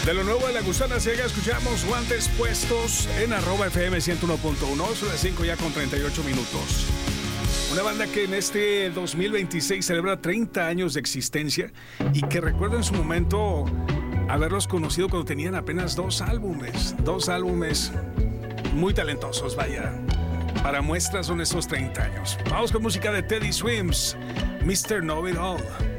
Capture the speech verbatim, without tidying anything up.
De lo nuevo de La Gusana Ciega escuchamos Guantes Puestos en arroba F M ciento uno punto uno, son las cinco ya con treinta y ocho minutos. Una banda que en este dos mil veintiséis celebra treinta años de existencia y que recuerdo en su momento haberlos conocido cuando tenían apenas dos álbumes, dos álbumes muy talentosos, vaya. Para muestra son estos treinta años. Vamos con música de Teddy Swims, mister Know It All.